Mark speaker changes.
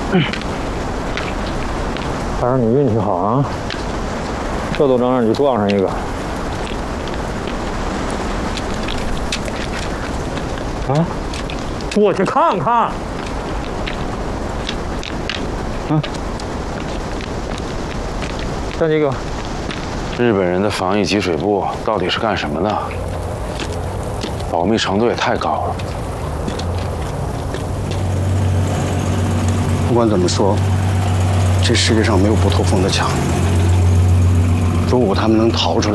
Speaker 1: 反正你运气好啊，这都能让你撞上一个。啊，过去看看。啊，这几个。
Speaker 2: 日本人的防疫给水部到底是干什么的？保密程度也太高了。
Speaker 3: 不管怎么说，这世界上没有不透风的墙。如果他们能逃出来，